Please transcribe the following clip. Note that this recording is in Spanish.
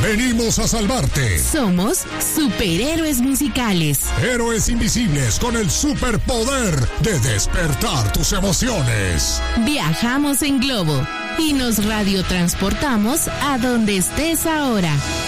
venimos a salvarte. Somos superhéroes musicales. Héroes invisibles con el superpoder de despertar tus emociones. Viajamos en globo y nos radiotransportamos a donde estés ahora.